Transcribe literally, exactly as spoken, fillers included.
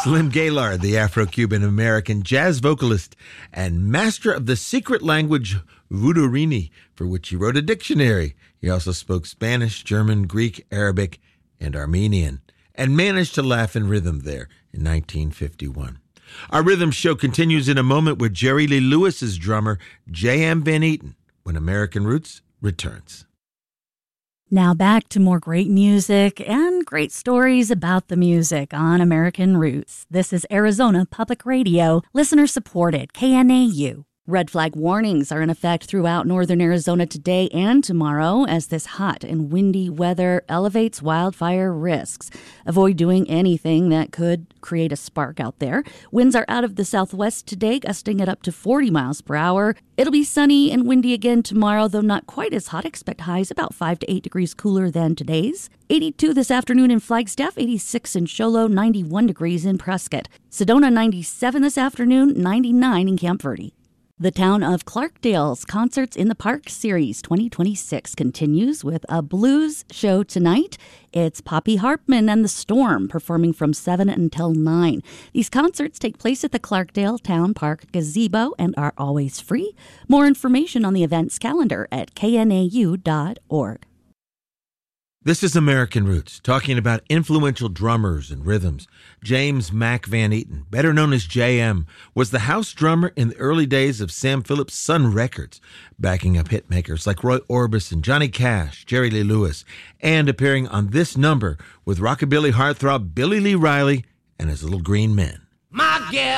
Slim Gaillard, the Afro-Cuban American jazz vocalist and master of the secret language Vudorini, for which he wrote a dictionary. He also spoke Spanish, German, Greek, Arabic, and Armenian, and managed to laugh in rhythm there in nineteen fifty-one. Our rhythm show continues in a moment with Jerry Lee Lewis's drummer, J M Van Eaton, when American Roots returns. Now back to more great music and great stories about the music on American Roots. This is Arizona Public Radio, listener-supported K N A U. Red flag warnings are in effect throughout northern Arizona today and tomorrow as this hot and windy weather elevates wildfire risks. Avoid doing anything that could create a spark out there. Winds are out of the southwest today, gusting at up to forty miles per hour. It'll be sunny and windy again tomorrow, though not quite as hot. Expect highs about five to eight degrees cooler than today's. eighty-two this afternoon in Flagstaff, eighty-six in Show Low, ninety-one degrees in Prescott. Sedona, ninety-seven this afternoon, ninety-nine in Camp Verde. The Town of Clarkdale's Concerts in the Park Series twenty twenty-six continues with a blues show tonight. It's Poppy Harpman and the Storm performing from seven until nine. These concerts take place at the Clarkdale Town Park Gazebo and are always free. More information on the events calendar at K N A U dot org. This is American Roots, talking about influential drummers and rhythms. James Mac Van Eaton, better known as J M, was the house drummer in the early days of Sam Phillips' Sun Records, backing up hitmakers like Roy Orbison, Johnny Cash, Jerry Lee Lewis, and appearing on this number with rockabilly heartthrob Billy Lee Riley and his Little Green Men. My gal